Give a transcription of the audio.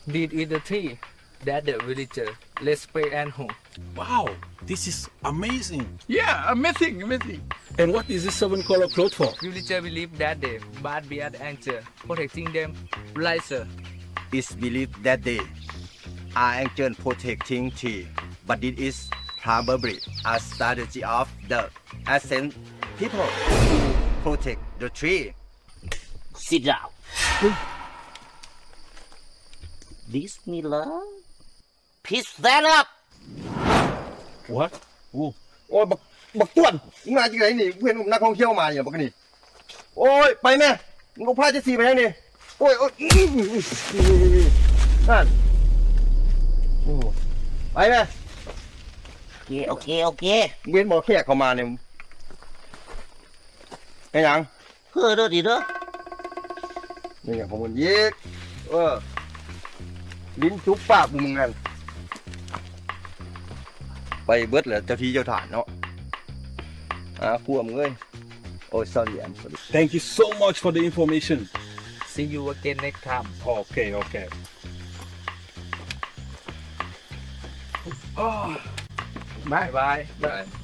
Deed is the tree that the villager let's pray and home. Wow, this is amazing. Yeah, amazing. And what is this seven color cloth for? Villager believe that they bad beard angel protecting them wiser. It's believed that they are angel protecting tree, but it is probably a strategy of the ancient people to protect the tree. Sit down. This Miller. Please stand up. What? Oh, โอ้ยบักต้วนมึงมาจากไหนนี่เพื่อนผมนักท่องเที่ยวมาอย่างบักนี่โอ้ยไปแม่มึงก็พาเจะสีไปยังนี่โอ้ยนั่นโอ้ไปแม่ Okay. เว้นบอกแขกเข้ามาเนี่ยไงยัง Hơ đó đi đó. นี่อย่างของมึงยิกลิ้นจุ๊บปากมึงงั้นไปเบิดเหรอเจ้าที่เจ้าฐานเนาะขั้วมึงเอ้ยโอ้ย sorry I'm sorry thank you so much for the information. See you again next time. Okay. Bye bye.